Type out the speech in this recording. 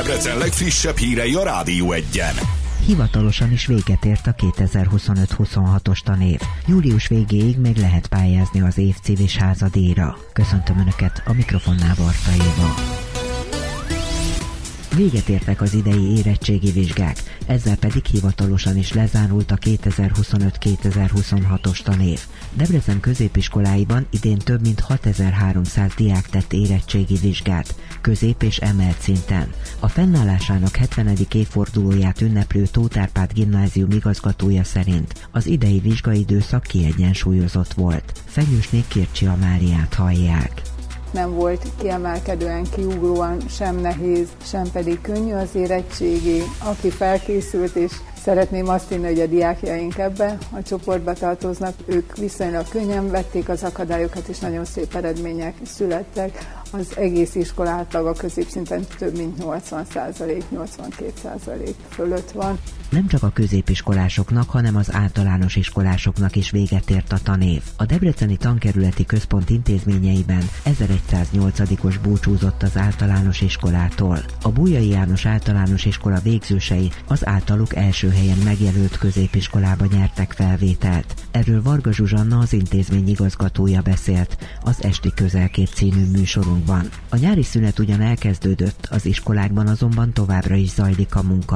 Debrecen legfrissebb hírei a Rádió Egyen. Hivatalosan is véget ért a 2025-26-os tanév. Július végéig még lehet pályázni az év civis házadíjra. Köszöntöm Önöket, a mikrofonnál Barta Éva. Véget értek az idei érettségi vizsgák, ezzel pedig hivatalosan is lezárult a 2025-2026-os tanév. Debrecen középiskoláiban idén több mint 6300 diák tett érettségi vizsgát, közép- és emelt szinten. A fennállásának 70. évfordulóját ünneplő Tóth Árpád gimnázium igazgatója szerint az idei vizsgaidőszak kiegyensúlyozott volt. Fenyősnék Kircsi Amáliát hallják. Nem volt kiemelkedően, kiugróan sem nehéz, sem pedig könnyű az érettségi. Aki felkészült, és szeretném azt hinni, hogy a diákjaink ebbe a csoportba tartoznak, ők viszonylag könnyen vették az akadályokat, és nagyon szép eredmények születtek. Az egész iskola átlag a középszinten több mint 80%, 82% fölött van. Nem csak a középiskolásoknak, hanem az általános iskolásoknak is véget ért a tanév. A Debreceni Tankerületi Központ intézményeiben 1108-os búcsúzott az általános iskolától. A Bújai János Általános Iskola végzősei az általuk első helyen megjelölt középiskolába nyertek felvételt. Erről Varga Zsuzsanna, az intézmény igazgatója beszélt az Esti Közelkép című műsorunkban. A nyári szünet ugyan elkezdődött, az iskolákban azonban továbbra is zajlik a munka.